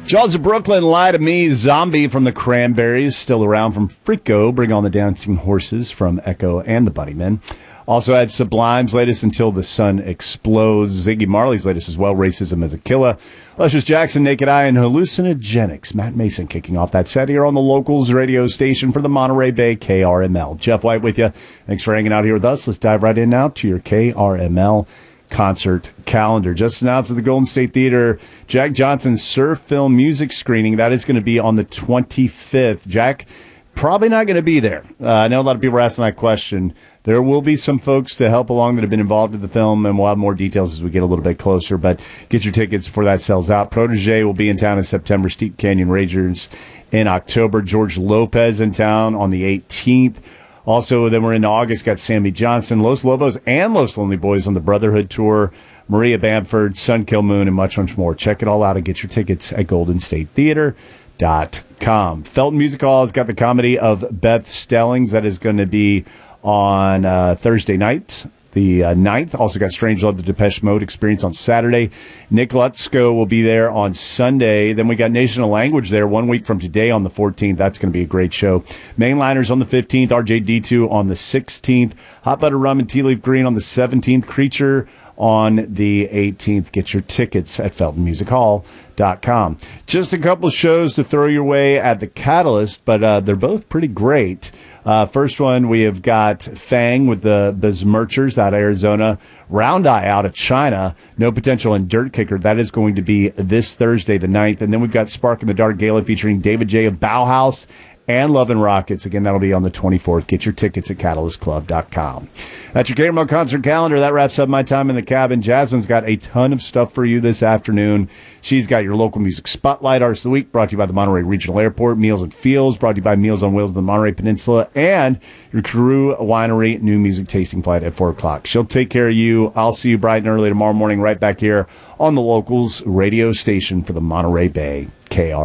Jaws of Brooklyn, Lie to Me, Zombie from the Cranberries, Still Around from Frico, Bring on the Dancing Horses from Echo and the Bunnymen. Also had Sublime's latest, Until the Sun Explodes, Ziggy Marley's latest as well, Racism as a Killer, Luscious Jackson, Naked Eye, and Hallucinogenics. Matt Mason kicking off that set here on the Locals radio station for the Monterey Bay KRML. Jeff White with you. Thanks for hanging out here with us. Let's dive right in now to your KRML concert calendar. Just announced at the Golden State Theater, Jack Johnson's Surf Film Music Screening. That is going to be on the 25th. Jack, probably not going to be there. I know a lot of people are asking that question. There will be some folks to help along that have been involved with the film, and we'll have more details as we get a little bit closer, but get your tickets before that sells out. Protege will be in town in September, Steep Canyon Ragers in October, George Lopez in town on the 18th. Also, then we're in August, got Sammy Johnson, Los Lobos, and Los Lonely Boys on the Brotherhood Tour, Maria Bamford, Sunkill Moon, and much, much more. Check it all out and get your tickets at goldenstatetheater.com. Felton Music Hall has got the comedy of Beth Stellings. That is going to be on Thursday night, the 9th. Also got Strangelove, the Depeche Mode Experience on Saturday. Nick Lutsko will be there on Sunday. Then we got Nation of Language there 1 week from today on the 14th. That's going to be a great show. Mainliners on the 15th. RJD2 on the 16th. Hot Butter Rum and Tea Leaf Green on the 17th. Creature on the 18th. Get your tickets at FeltonMusicHall.com. Just a couple of shows to throw your way at the Catalyst, but they're both pretty great. First one, we have got Fang with the Bezmerchers out of Arizona, Round Eye out of China, No Potential and Dirt Kicker. That is going to be this Thursday, the 9th. And then we've got Spark in the Dark Gala featuring David J. of Bauhaus and Love and Rockets. Again, that'll be on the 24th. Get your tickets at CatalystClub.com. That's your KRML concert calendar. That wraps up my time in the cabin. Jasmine's got a ton of stuff for you this afternoon. She's got your local music spotlight, Artist of the Week, brought to you by the Monterey Regional Airport, Meals and Feels, brought to you by Meals on Wheels of the Monterey Peninsula, and your Carew Winery new music tasting flight at 4 o'clock. She'll take care of you. I'll see you bright and early tomorrow morning right back here on the Locals radio station for the Monterey Bay KR.